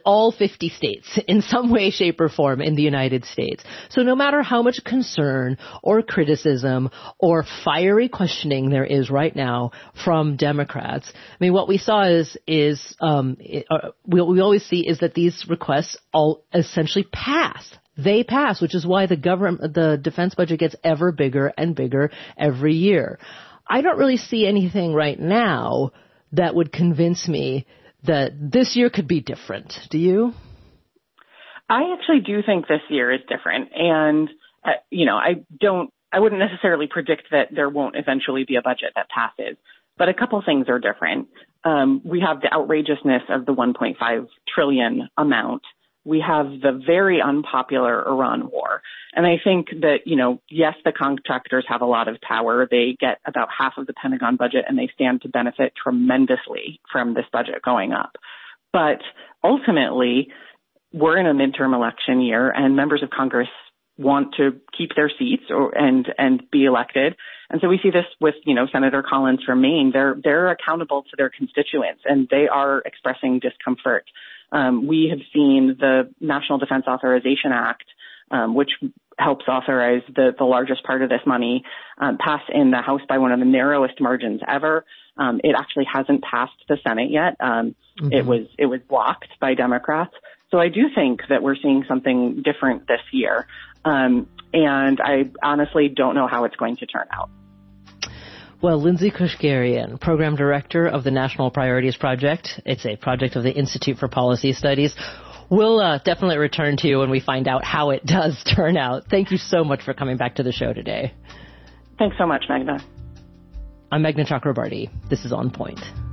all 50 states in some way, shape, or form in the United States. So no matter how much concern or criticism or fiery questioning there is right now from Democrats, I mean, what we saw we always see is that these requests all essentially pass. They pass, which is why the defense budget gets ever bigger and bigger every year. I don't really see anything right now that would convince me that this year could be different. Do you? I actually do think this year is different. And, I wouldn't necessarily predict that there won't eventually be a budget that passes. But a couple things are different. We have the outrageousness of the $1.5 trillion amount. We have the very unpopular Iran war. And I think that, yes, the contractors have a lot of power. They get about half of the Pentagon budget, and they stand to benefit tremendously from this budget going up. But ultimately, we're in a midterm election year, and members of Congress want to keep their seats and be elected. And so we see this with, Senator Collins from Maine. They're accountable to their constituents, and they are expressing discomfort. We have seen the National Defense Authorization Act, which helps authorize the largest part of this money, pass in the House by one of the narrowest margins ever. It actually hasn't passed the Senate yet. It was blocked by Democrats. So I do think that we're seeing something different this year. And I honestly don't know how it's going to turn out. Well, Lindsay Kashgarian, Program Director of the National Priorities Project. It's a project of the Institute for Policy Studies. We'll definitely return to you when we find out how it does turn out. Thank you so much for coming back to the show today. Thanks so much, Meghna. I'm Meghna Chakrabarty. This is On Point.